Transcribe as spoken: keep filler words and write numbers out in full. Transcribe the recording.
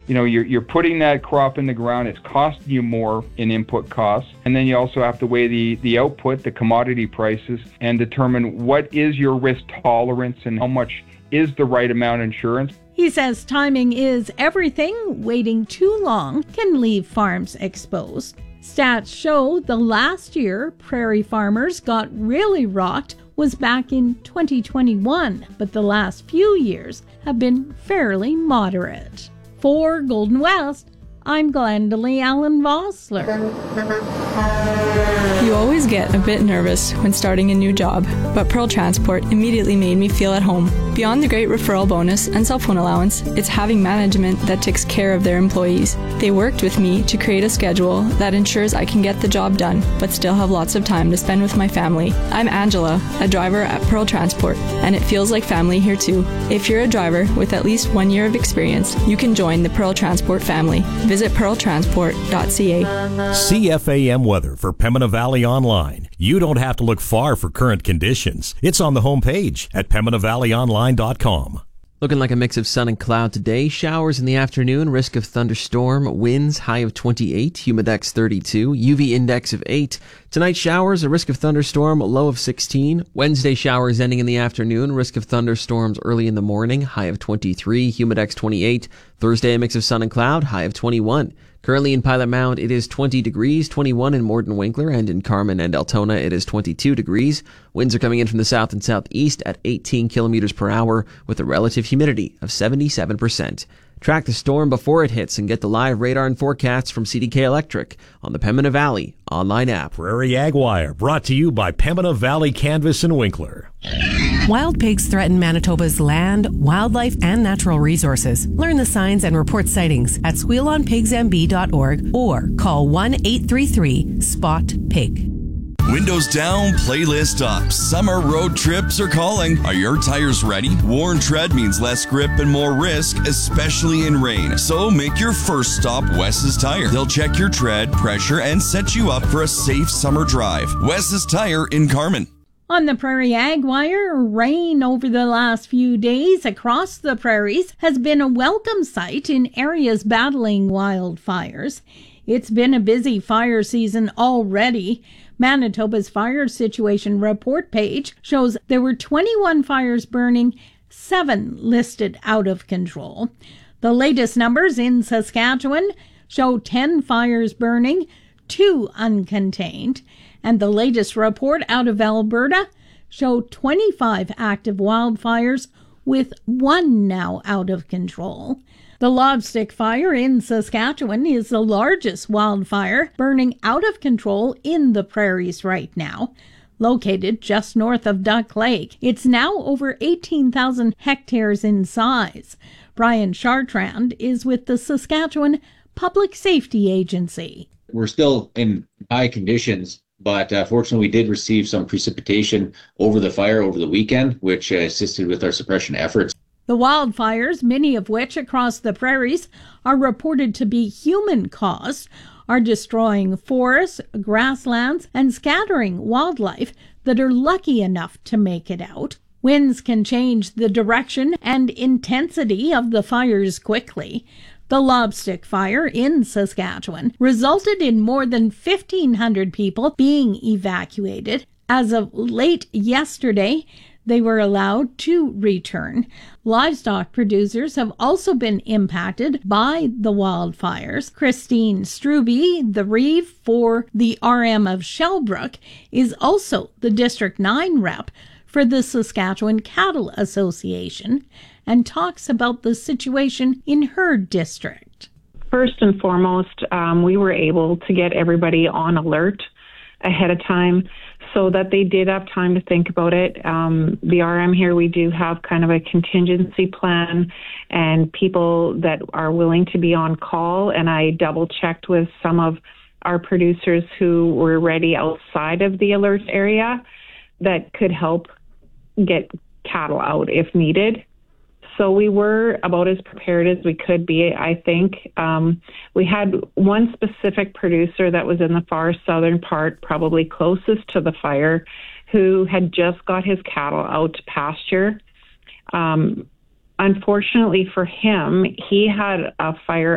you know, you're, you're putting that crop in the ground. It's costing you more in input costs. And then you also have to weigh the, the output, the commodity prices, and determine what is your risk tolerance and how much is the right amount of insurance. He says timing is everything. Waiting too long can leave farms exposed. Stats show the last year prairie farmers got really rocked was back in twenty twenty-one, but the last few years have been fairly moderate. For Golden West, I'm Glendalee Allen Vossler. You always get a bit nervous when starting a new job, but Pearl Transport immediately made me feel at home. Beyond the great referral bonus and cell phone allowance, it's having management that takes care of their employees. They worked with me to create a schedule that ensures I can get the job done, but still have lots of time to spend with my family. I'm Angela, a driver at Pearl Transport, and it feels like family here too. If you're a driver with at least one year of experience, you can join the Pearl Transport family. Visit pearl transport dot c a. C F A M weather for Pembina Valley Online. You don't have to look far for current conditions. It's on the homepage at pembina valley online dot com. Looking like a mix of sun and cloud today. Showers in the afternoon, risk of thunderstorm, winds high of twenty-eight, humidex thirty-two, U V index of eight. Tonight showers, a risk of thunderstorm, low of sixteen. Wednesday showers ending in the afternoon, risk of thunderstorms early in the morning, high of twenty-three, humidex twenty-eight. Thursday a mix of sun and cloud, high of twenty-one. Currently in Pilot Mound, it is twenty degrees, twenty-one in Morden Winkler, and in Carmen and Altona, it is twenty-two degrees. Winds are coming in from the south and southeast at eighteen kilometers per hour with a relative humidity of seventy-seven percent. Track the storm before it hits and get the live radar and forecasts from C D K Electric on the Pembina Valley online app. Prairie Ag Wire, brought to you by Pembina Valley Canvas and Winkler. Wild pigs threaten Manitoba's land, wildlife, and natural resources. Learn the signs and report sightings at squeal on pigs m b dot org or call one eight three three spot pig. Windows down, playlist up. Summer road trips are calling. Are your tires ready? Worn tread means less grip and more risk, especially in rain. So make your first stop Wes's Tire. They'll check your tread, pressure, and set you up for a safe summer drive. Wes's Tire in Carmen. On the Prairie Ag Wire, rain over the last few days across the prairies has been a welcome sight in areas battling wildfires. It's been a busy fire season already. Manitoba's fire situation report page shows there were twenty-one fires burning, seven listed out of control. The latest numbers in Saskatchewan show ten fires burning, two uncontained, and the latest report out of Alberta show twenty-five active wildfires with one now out of control. The Lobstick Fire in Saskatchewan is the largest wildfire burning out of control in the prairies right now. Located just north of Duck Lake, it's now over eighteen thousand hectares in size. Brian Chartrand is with the Saskatchewan Public Safety Agency. We're still in high conditions, but uh, fortunately we did receive some precipitation over the fire over the weekend, which uh, assisted with our suppression efforts. The wildfires, many of which across the prairies are reported to be human-caused, are destroying forests, grasslands, and scattering wildlife that are lucky enough to make it out. Winds can change the direction and intensity of the fires quickly. The Lobstick Fire in Saskatchewan resulted in more than fifteen hundred people being evacuated. As of late yesterday, they were allowed to return. Livestock producers have also been impacted by the wildfires. Christine Struby, the reeve for the R M of Shellbrook, is also the District nine rep for the Saskatchewan Cattle Association and talks about the situation in her district. First and foremost, um, we were able to get everybody on alert ahead of time so that they did have time to think about it. Um, the R M here, we do have kind of a contingency plan and people that are willing to be on call. And I double checked with some of our producers who were ready outside of the alert area that could help get cattle out if needed. So we were about as prepared as we could be, I think. Um, we had one specific producer that was in the far southern part, probably closest to the fire, who had just got his cattle out to pasture. Um, unfortunately for him, he had a fire